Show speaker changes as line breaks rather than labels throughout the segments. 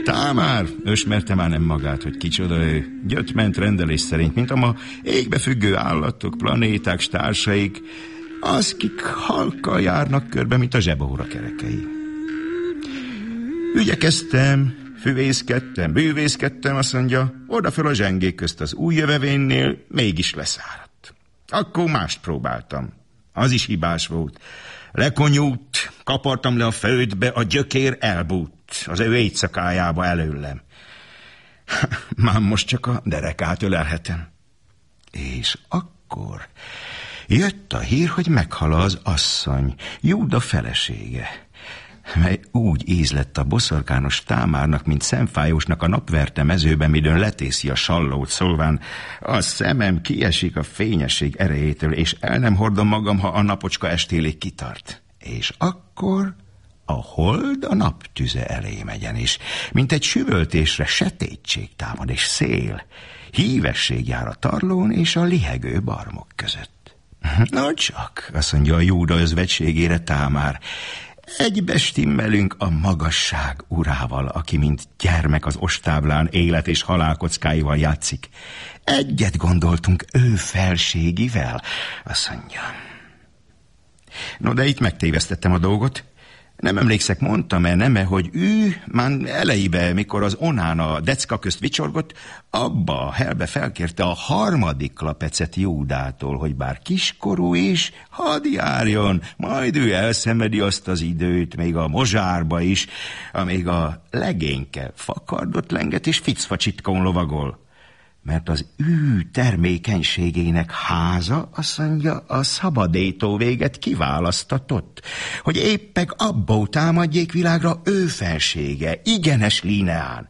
Támár ösmerte már nem magát, hogy kicsoda ő. Gyött-ment rendelés szerint, mint a ma égbe függő állatok, planéták, stársaik, azkik halkkal járnak körbe, mint a zsebóra kerekei. Ügyekeztem, füvészkedtem, bűvészkedtem, azt mondja, odaföl a zsengék közt az új jövevénnél mégis leszáradt. Akkor mást próbáltam. Az is hibás volt. Lekonyult, kapartam le a földbe, a gyökér elbújt az ő éjszakájába előlem. Már most csak a derekát ölelhetem. És akkor jött a hír, hogy meghal az asszony, Júda felesége, mely úgy ízlett a boszorkános Támárnak, mint szemfájósnak a napverte mezőben, midőn letészi a sallót, szólván a szemem kiesik a fényesség erejétől, és el nem hordom magam, ha a napocska estélig kitart. És akkor a hold a naptüze elé megyen, és mint egy süvöltésre setétség támad, és szél, hívesség jár a tarlón és a lihegő barmok között. No csak, azt mondja a Júda özvegységére Támár, egybe stimmelünk a magasság urával, aki mint gyermek az ostáblán élet és halál kockáival játszik. Egyet gondoltunk ő felségivel, azt mondja. No, de itt megtévesztettem a dolgot. Nem emlékszek, mondtam-e, nem-e, hogy ő már elejébe, mikor az onán a decka közt vicsorgott, abba a helbe felkérte a harmadik lapecet Júdától, hogy bár kiskorú is, hadd járjon, majd ő elszenvedi azt az időt, még a mozsárba is, amíg a legényke fakardot lenget és ficfacsitkon lovagol. Mert az ő termékenységének háza, azt mondja, a szabadétó véget kiválasztatott, hogy éppek abból támadjék világra ő felsége, igenes Líneán.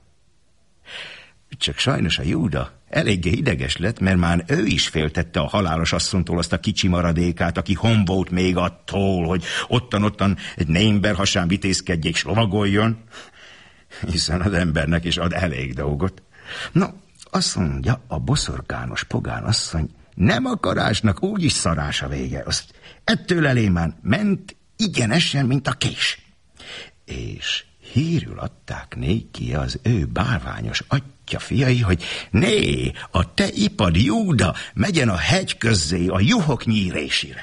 Csak sajnos a Júda eléggé ideges lett, mert már ő is féltette a halálos asszonytól azt a kicsi maradékát, aki honvolt még attól, hogy ottan egy némber hasán vitézkedjék s lovagoljon, hiszen az embernek is ad elég dolgot. No, azt mondja, a boszorkános pogánasszony nem akarásnak úgyis szarás a vége. Azt ettől elé már ment igenesen, mint a kés. És hírül adták néki az ő bálványos atya fiai, hogy né, a te ipad Júda megyen a hegy közzé a juhok nyírésére.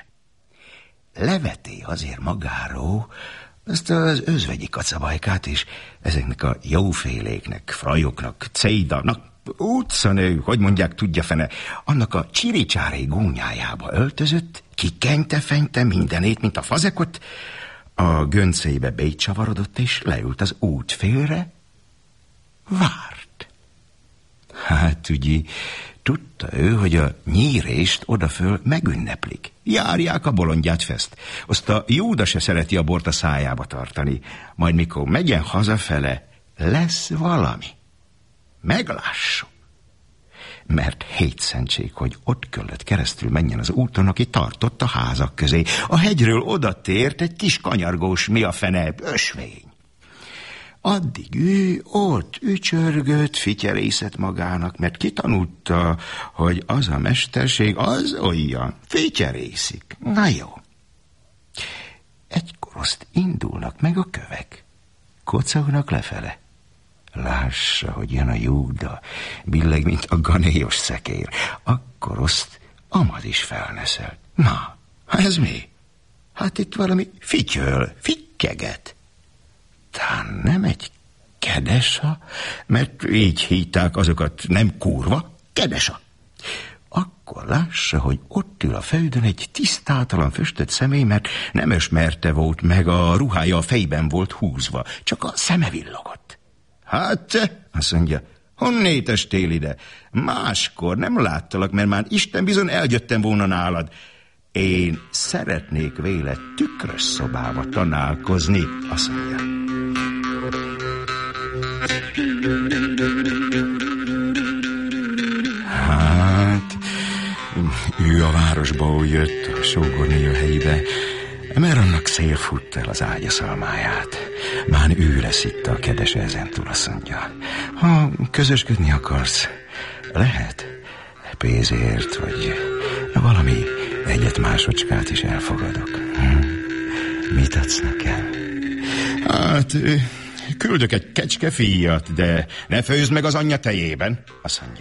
Leveté azért magáról azt az özvegyi kacabajkát, és ezeknek a jóféléknek, frajoknak, cédanak, utcanő, hogy mondják, tudja fene, annak a csiricsári gúnyájába öltözött, kikenyte-fenyte mindenét, mint a fazekot, a göncébe bétcsavarodott, és leült az útfélre, várt. Hát ugye, tudta ő, hogy a nyírést odaföl megünneplik. Járják a bolondját feszt. Azt a Júda se szereti a bort a szájába tartani. Majd mikor megyen hazafele, lesz valami. Meglássuk. Mert hétszentség, hogy ott kellett keresztül menjen az úton, aki tartott a házak közé. A hegyről odatért egy kis kanyargós, mi a fene, ösvény. Addig ő ott ücsörgött, fityerészett magának, mert kitanulta, hogy az a mesterség az olyan, fityerészik. Na jó. Egykor azt indulnak meg a kövek, kocognak lefele. Lássa, hogy jön a Júda, billeg, mint a ganélyos szekér. Akkor azt Amad is felneszelt. Na, ez mi? Hát itt valami fityöl, fittyeget. Tán nem egy kedesa, mert így hívták azokat, nem kurva, kedesa. Akkor lássa, hogy ott ül a földön egy tisztátalan föstött személy, mert nem ösmerte volt meg, a ruhája a fejben volt húzva, csak a szeme villogott. Hát te, azt mondja, honnét estél ide? Máskor nem láttalak, mert már Isten bizony eljöttem volna nálad. Én szeretnék véle tükrös szobába tanálkozni, azt mondja. Hát, ő a városból jött, a sógornéja helyébe, mert annak szél futt el az ágyaszalmáját. Már ő lesz itt a kedese ezentúl, azt mondja. Ha közösködni akarsz, lehet pénzért, vagy valami egyet másodskát is elfogadok. Mit adsz nekem? Hát, küldök egy kecskefíjat, de ne főzd meg az anyja tejében, azt mondja.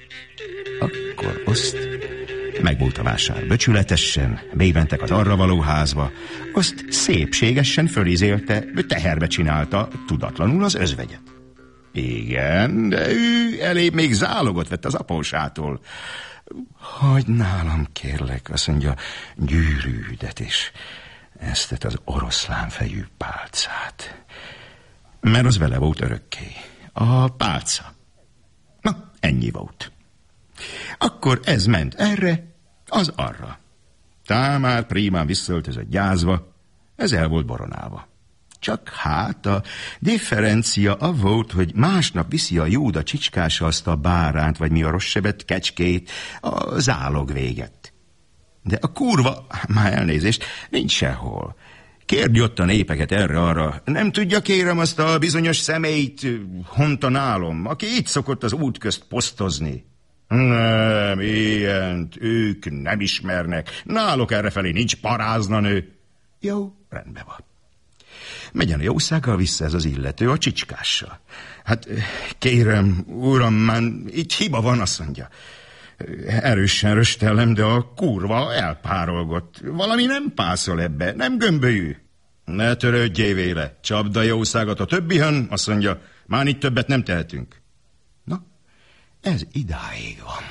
Akkor azt megvolt a vásár becsületesen, bementek az arravaló házba, azt szépségesen fölizélte, teherbe csinálta tudatlanul az özvegyet. Igen, de ő elébb még zálogot vett az apósától. Hagyd nálam, kérlek, azt mondja, gyűrűdet és ezt az oroszlánfejű pálcát. Mert az vele volt örökké. A pálca. Na, ennyi volt. Akkor ez ment erre, az arra. Támár prímán visszaöltözött gyázva, ez el volt boronálva. Csak hát a differencia a volt, hogy másnap viszi a Júda csicskása azt a báránt, vagy mi a rossebet, kecskét, a zálog véget. De a kurva, már elnézést, nincs sehol. Kérdj ott a népeket erre-arra. Nem tudja, kérem, azt a bizonyos személyt honta nálom, aki itt szokott az út közt posztozni. Nem, ilyent ők nem ismernek. Náluk errefelé nincs paráznanő. Jó, rendben van. Megyen a jószággal vissza ez az illető, a csicskással. Hát kérem, uram, már itt hiba van, azt mondja. Erősen röstellem, de a kurva elpárolgott. Valami nem pászol ebbe, nem gömbölyű. Ne törődjél véle, csapd a jószágot a többihön, azt mondja, már itt többet nem tehetünk. Na, ez idáig van.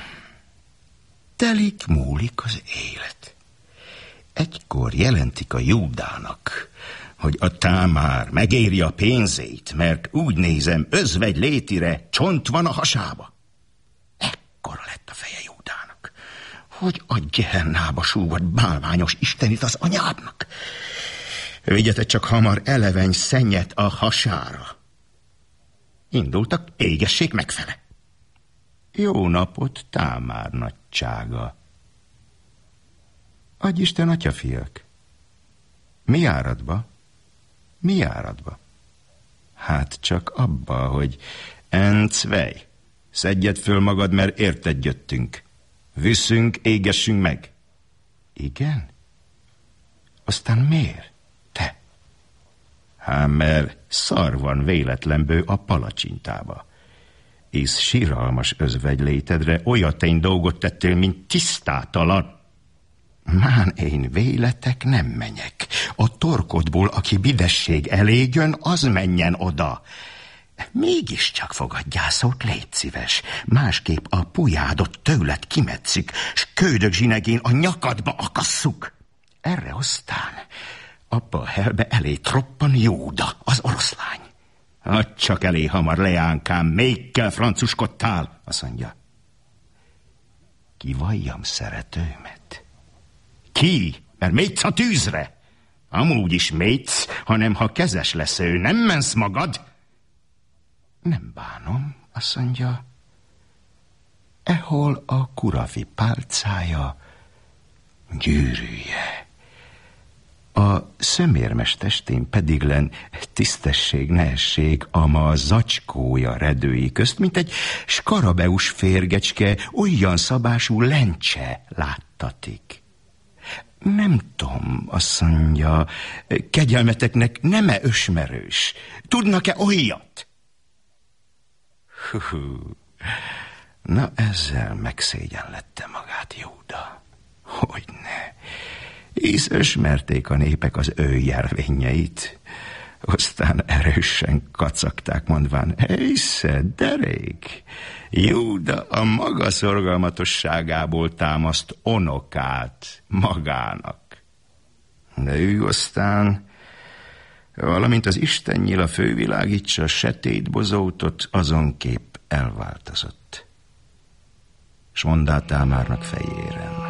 Telik, múlik az élet. Egykor jelentik a Júdának, hogy a Támár megéri a pénzét, mert úgy nézem, özvegy létire csont van a hasába. Ekkora lett a feje Júdának, hogy a gehennába súgott bálványos istenit az anyádnak. Vigyetek csak hamar eleveny szennyet a hasára. Indultak, égessék megfele. Jó napot, Támár nagysága. Adj Isten, atyafiak. Mi áradba? Mi áradba? Hát csak abba, hogy encvej, szedjed föl magad, mert érted jöttünk. Viszünk, égessünk meg. Igen? Aztán miért? Te? Hát, mert szar van véletlenből a palacsintába. És síralmas özvegy létedre olyatény dolgot tettél, mint tisztátalan. Mán én véletek nem menyek. A torkodból, aki bidesség elég jön, az menjen oda. Mégiscsak fogadjál szót, légy szíves. Másképp a pujádot tőled kimetszik, s köldök zsinegén a nyakadba akasszuk. Erre aztán abba a helbe elé troppan Júda, az oroszlány. Hadd csak elé hamar, leánkám, még kell francuskodtál, azt mondja. Kivalljam szeretőmet? Ki? Mert mész a tűzre. Amúgy is mész, hanem ha kezes lesz ő, nem mensz magad? Nem bánom, azt mondja. Ehol a kurafi pálcája, gyűrűje. A szömérmes testén pedig len tisztesség, nehesség, ama zacskója redői közt, mint egy skarabeus férgecske, olyan szabású lencse láttatik. Nem tudom, azt mondja, kegyelmeteknek nem-e ösmerős? Tudnak-e olyat? Na, ezzel megszégyenlette magát Júda. Hogyne. Hisz ösmerték a népek az ő jelvényeit. Aztán erősen kacagták, mondván, hisze, derék, Júda a maga szorgalmatosságából támaszt onokát magának. De ő aztán, valamint az Isten nyila fővilágítsa a setét bozótot, azonképp elváltozott. S mondá Támárnak fejéren.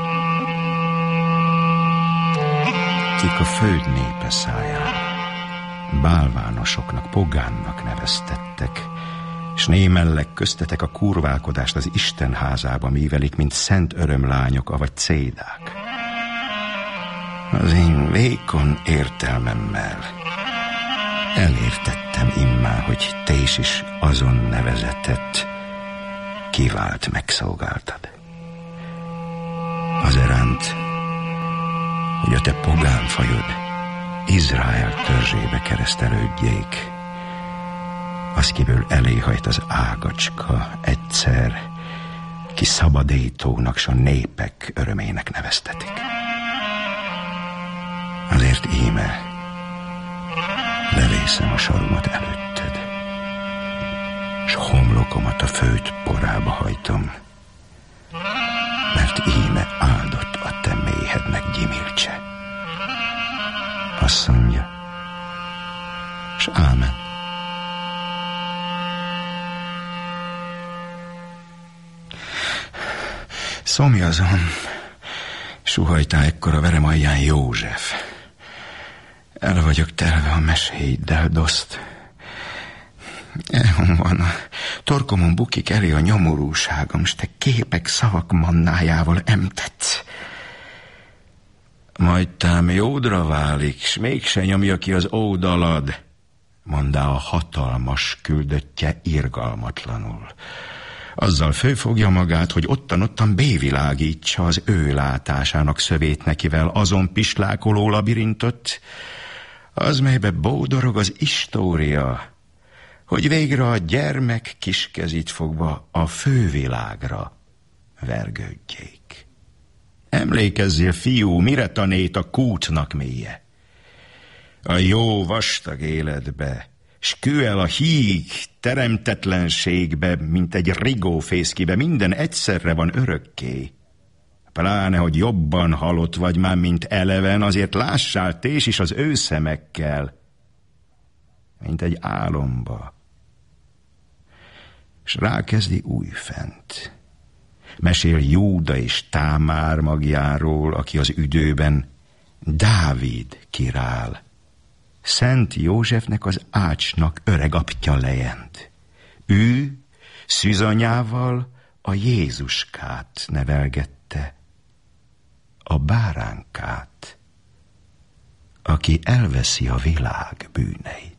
Kik a föld népe száján bálvánosoknak, pogánnak neveztettek, s némellek köztetek a kurválkodást az Isten házába mívelik, mint szent örömlányok, avagy cédák. Az én vékon értelmemmel elértettem immár, hogy tés is azon nevezetet kivált megszolgáltad. Az eránt, hogy a te pogán fajod Izrael törzsébe keresztelődjék, az, kiből eléhajt az ágacska, egyszer, ki szabadítónak, s a népek örömének neveztetik. Azért íme levészem a saromat előtted, s homlokomat a főt porába hajtom, mert íme áldott a te méhednek gyimilcse. Azt mondja, s ámen. Szomjazom, suhajtá ekkora verem alján József. El vagyok telve a meséiddel, doszt. Elhon van, a torkomon bukik elé a nyomorúságom, s te képek szavak mannájával emtetsz. Majd tám jódra válik, s mégse nyomja ki az ódalad, mondá a hatalmas küldöttje irgalmatlanul. Azzal fölfogja magát, hogy ottan bévilágítsa az ő látásának szövét nekivel azon pislákoló labirintot, az, melybe bódorog az istória, hogy végre a gyermek kiskezit fogva a fővilágra vergődjék. Emlékezzél, fiú, mire tanít a kútnak mélye? A jó vastag életbe, s kül a híg teremtetlenségbe, mint egy rigófészkibe, minden egyszerre van örökké. Pláne, hogy jobban halott vagy már, mint eleven, azért lássál tés is az ő szemekkel, mint egy álomba. S rákezdi újfent. Mesél Júda és Támár magjáról, aki az üdőben Dávid királ. Szent Józsefnek az ácsnak öregapja lejent. Ő szűzanyával a Jézuskát nevelgette, a báránkát, aki elveszi a világ bűneit.